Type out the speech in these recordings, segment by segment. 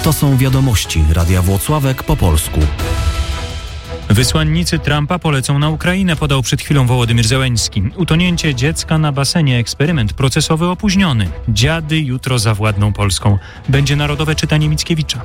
To są wiadomości Radia Włocławek po polsku. Wysłannicy Trumpa polecą na Ukrainę, podał przed chwilą Wołodymyr Zełenski. Utonięcie dziecka na basenie, eksperyment procesowy opóźniony. Dziady jutro zawładną Polską. Będzie narodowe czytanie Mickiewicza.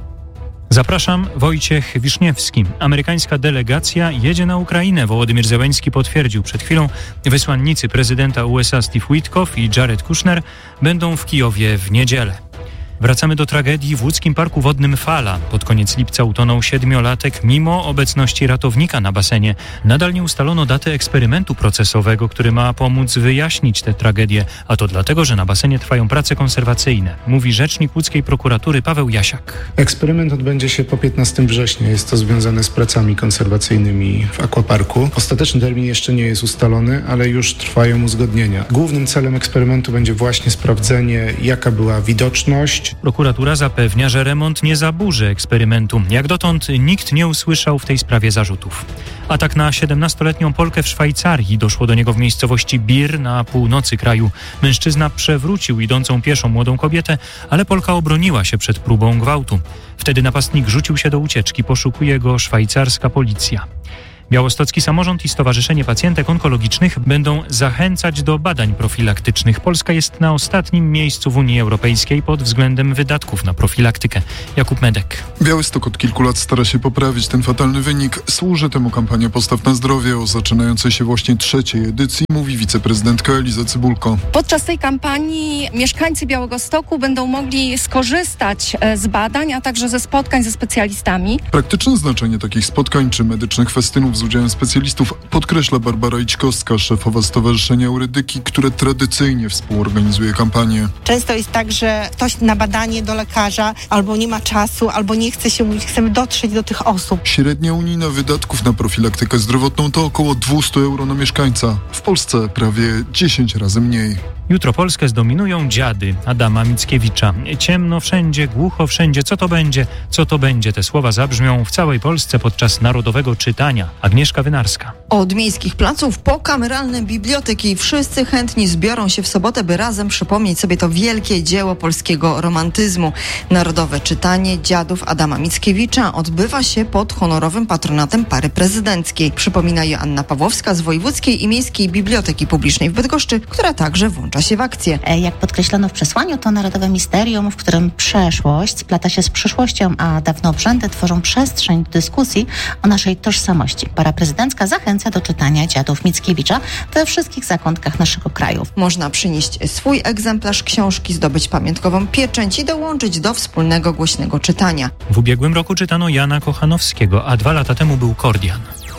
Zapraszam, Wojciech Wiszniewski. Amerykańska delegacja jedzie na Ukrainę. Wołodymyr Zełenski potwierdził przed chwilą. Wysłannicy prezydenta USA Steve Witkoff i Jared Kushner będą w Kijowie w niedzielę. Wracamy do tragedii w łódzkim parku wodnym Fala. Pod koniec lipca utonął 7-latek mimo obecności ratownika na basenie. Nadal nie ustalono daty eksperymentu procesowego, który ma pomóc wyjaśnić tę tragedię. A to dlatego, że na basenie trwają prace konserwacyjne. Mówi rzecznik łódzkiej prokuratury Paweł Jasiak. Eksperyment odbędzie się po 15 września. Jest to związane z pracami konserwacyjnymi w akwaparku. Ostateczny termin jeszcze nie jest ustalony, ale już trwają uzgodnienia. Głównym celem eksperymentu będzie właśnie sprawdzenie, jaka była widoczność. Prokuratura zapewnia, że remont nie zaburzy eksperymentu. Jak dotąd nikt nie usłyszał w tej sprawie zarzutów. Atak na 17-letnią Polkę w Szwajcarii. Doszło do niego w miejscowości Bir na północy kraju. Mężczyzna przewrócił idącą pieszą młodą kobietę, ale Polka obroniła się przed próbą gwałtu. Wtedy napastnik rzucił się do ucieczki. Poszukuje go szwajcarska policja. Białostocki Samorząd i Stowarzyszenie Pacjentek Onkologicznych będą zachęcać do badań profilaktycznych. Polska jest na ostatnim miejscu w Unii Europejskiej pod względem wydatków na profilaktykę. Jakub Medek. Białystok od kilku lat stara się poprawić ten fatalny wynik. Służy temu kampania Postaw na zdrowie o zaczynającej się właśnie 3. edycji, mówi wiceprezydentka Eliza Cybulko. Podczas tej kampanii mieszkańcy Białegostoku będą mogli skorzystać z badań, a także ze spotkań ze specjalistami. Praktyczne znaczenie takich spotkań czy medycznych festynów z udziałem specjalistów podkreśla Barbara Ićkowska, szefowa Stowarzyszenia Eurydyki, które tradycyjnie współorganizuje kampanię. Często jest tak, że ktoś na badanie do lekarza albo nie ma czasu, albo nie chce się mówić, chcemy dotrzeć do tych osób. Średnia unijna wydatków na profilaktykę zdrowotną to około 200 euro na mieszkańca. W Polsce prawie 10 razy mniej. Jutro Polskę zdominują dziady Adama Mickiewicza. Ciemno wszędzie, głucho wszędzie. Co to będzie? Co to będzie? Te słowa zabrzmią w całej Polsce podczas narodowego czytania. Agnieszka Wynarska. Od miejskich placów po kameralne biblioteki wszyscy chętni zbiorą się w sobotę, by razem przypomnieć sobie to wielkie dzieło polskiego romantyzmu. Narodowe czytanie dziadów Adama Mickiewicza odbywa się pod honorowym patronatem pary prezydenckiej. Przypomina Joanna Pawłowska z Wojewódzkiej i Miejskiej Biblioteki Publicznej w Bydgoszczy, która także włącza się w akcję. Jak podkreślono w przesłaniu, to narodowe misterium, w którym przeszłość splata się z przyszłością, a dawne obrzędy tworzą przestrzeń do dyskusji o naszej tożsamości. Para prezydencka zachęca do czytania dziadów Mickiewicza we wszystkich zakątkach naszego kraju. Można przynieść swój egzemplarz książki, zdobyć pamiątkową pieczęć i dołączyć do wspólnego głośnego czytania. W ubiegłym roku czytano Jana Kochanowskiego, a 2 lata temu był Kordian.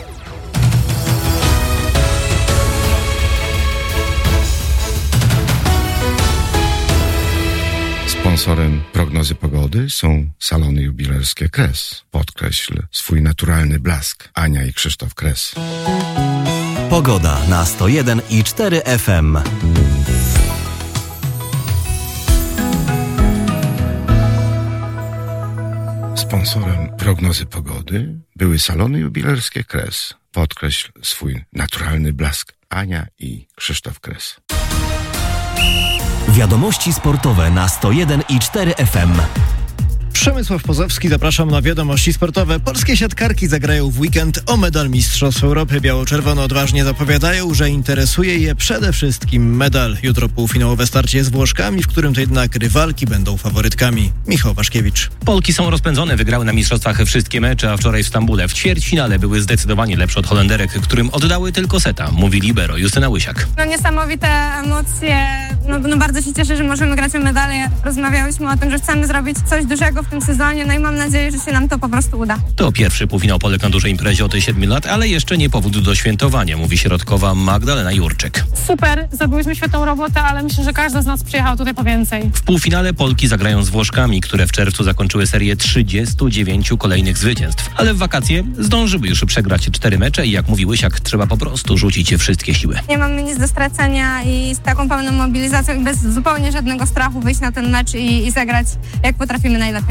Sponsorem prognozy pogody są salony jubilerskie Kres. Podkreśl swój naturalny blask. Ania i Krzysztof Kres. Pogoda na 101,4 FM. Sponsorem prognozy pogody były salony jubilerskie Kres. Podkreśl swój naturalny blask. Ania i Krzysztof Kres. Wiadomości sportowe na 101,4 FM. Przemysław Pozowski, zapraszam na wiadomości sportowe. Polskie siatkarki zagrają w weekend o medal Mistrzostw Europy. Biało-czerwono odważnie zapowiadają, że interesuje je przede wszystkim medal. Jutro półfinałowe starcie z Włoszkami, w którym to jednak rywalki będą faworytkami. Michał Waszkiewicz. Polki są rozpędzone, wygrały na mistrzostwach wszystkie mecze, a wczoraj w Stambule w ćwierćfinale były zdecydowanie lepsze od Holenderek, którym oddały tylko seta, mówi libero Justyna Łysiak. Niesamowite emocje, bardzo się cieszę, że możemy grać o medale. Rozmawiałyśmy o tym, że chcemy zrobić coś dużego w tym sezonie, no i mam nadzieję, że się nam to po prostu uda. To pierwszy półfinał Polek na dużej imprezie od 7 lat, ale jeszcze nie powód do świętowania, mówi środkowa Magdalena Jurczyk. Super, zrobiłyśmy świetną robotę, ale myślę, że każdy z nas przyjechał tutaj po więcej. W półfinale Polki zagrają z Włoszkami, które w czerwcu zakończyły serię 39 kolejnych zwycięstw, ale w wakacje zdążyły już przegrać 4 mecze i jak mówi Łysiak, trzeba po prostu rzucić wszystkie siły. Nie mamy nic do stracenia i z taką pełną mobilizacją i bez zupełnie żadnego strachu wyjść na ten mecz i zagrać jak potrafimy najlepiej.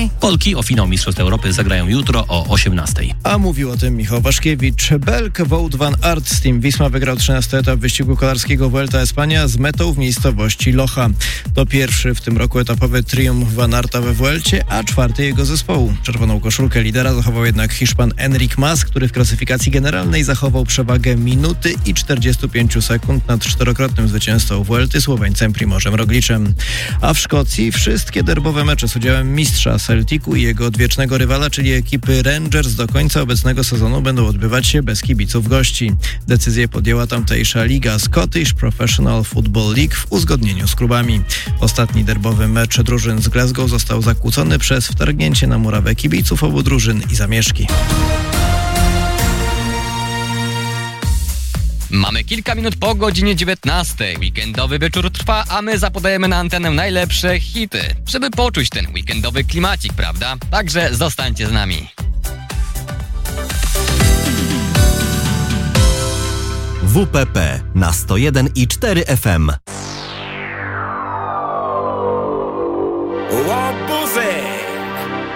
chłopakami. Polki o finał Mistrzostw Europy zagrają jutro o 18:00. A mówił o tym Michał Waszkiewicz. Belk Wout van Aert z Team Wisma wygrał 13. etap wyścigu kolarskiego Vuelta Espania z metą w miejscowości Loja. To pierwszy w tym roku etapowy triumf van Aerta we Vuelcie, a czwarty jego zespołu. Czerwoną koszulkę lidera zachował jednak Hiszpan Enric Mas, który w klasyfikacji generalnej zachował przewagę minuty i 45 sekund nad czterokrotnym zwycięzcą Vuelty Słoweńcem Primożem Rogliczem. A w Szkocji wszystkie derbowe mecze z udziałem mistrza Celticu i jego odwiecznego rywala, czyli ekipy Rangers, do końca obecnego sezonu będą odbywać się bez kibiców gości. Decyzję podjęła tamtejsza liga Scottish Professional Football League w uzgodnieniu z klubami. Ostatni derbowy mecz drużyn z Glasgow został zakłócony przez wtargnięcie na murawę kibiców obu drużyn i zamieszki. Mamy kilka minut po godzinie 19. Weekendowy wieczór trwa, a my zapodajemy na antenę najlepsze hity, żeby poczuć ten weekendowy klimacik, prawda? Także zostańcie z nami. WPP na 101,4 FM.